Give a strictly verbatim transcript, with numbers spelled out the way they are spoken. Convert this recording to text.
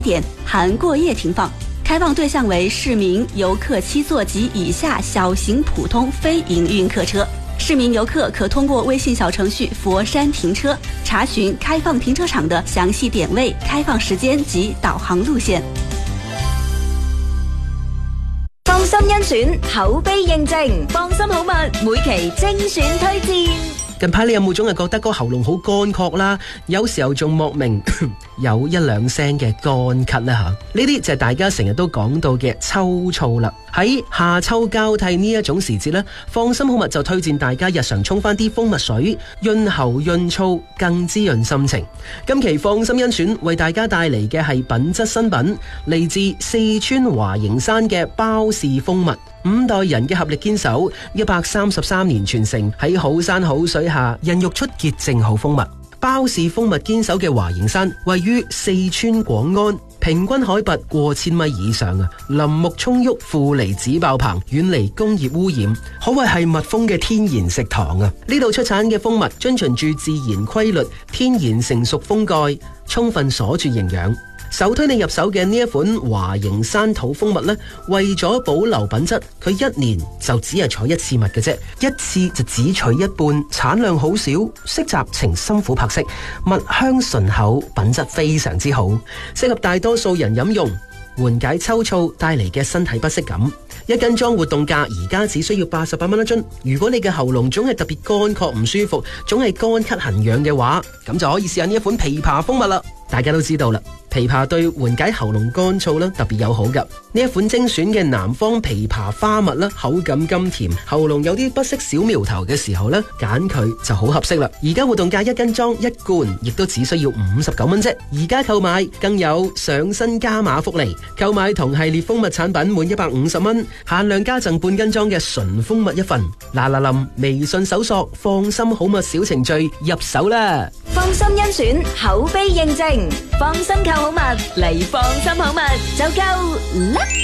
点，含过夜停放。开放对象为市民、游客七座及以下小型普通非营运客车。市民游客可通过微信小程序佛山停车查询开放停车场的详细点位、开放时间及导航路线。 放心甄選，口碑認證，放心好物，每期精選推薦。 近排你有冇總係覺得個喉嚨好乾涸啦？有時候仲莫名有一兩聲嘅乾咳呢吓？呢啲就係大家成日都講到嘅秋燥啦。喺夏秋交替呢一種時節呢，放心好物就推薦大家日常沖翻啲蜂蜜水，潤喉潤燥，更滋潤心情。今期放心甄選為大家帶嚟嘅係品質新品，嚟自四川華形山嘅包氏蜂蜜。五代人嘅合力堅守，一百三十三年傳承，喺好山好水下孕育出潔淨好蜂蜜。包氏蜂蜜堅守嘅華形山位於四川廣安，平均海拔過千米以上啊，林木葱鬱，負離子爆棚，遠離工業污染，可謂係蜜蜂嘅天然食堂啊！呢度出產嘅蜂蜜遵循住自然規律，天然成熟蜂蓋，充分鎖住營養。首推你入手嘅呢一款華形山土蜂蜜呢，為咗保留品質，佢一年就只係採一次蜜嘅啫，一次就只取一半，產量好少，色澤呈深琥珀色，蜜香醇厚，品質非常之好，適合大多數人飲用，緩解秋燥帶嚟嘅身體不適感。一斤裝活動價而家只需要八十八蚊一樽。如果你嘅喉嚨總係特別乾涸唔舒服，總係乾咳痕癢嘅話，咁就可以試下呢一款枇杷蜂蜜啦。大家都知道啦，枇杷對緩解喉嚨乾燥啦特別友好噶。呢一款精選嘅南方枇杷花蜜啦，口感甘甜，喉嚨有啲不適小苗頭嘅時候呢，揀佢就好合適啦。而家活動價一斤裝一罐，亦都只需要五十九蚊啫。而家購買更有上新加碼福利，購買同系列蜂蜜產品滿一百五十蚊，限量加贈半斤裝嘅純蜂蜜一份。嗱嗱臨，微信搜索放心好蜜小程序入手啦。 放心甄選，口碑認證，放心購好物嚟放心好物就夠啦。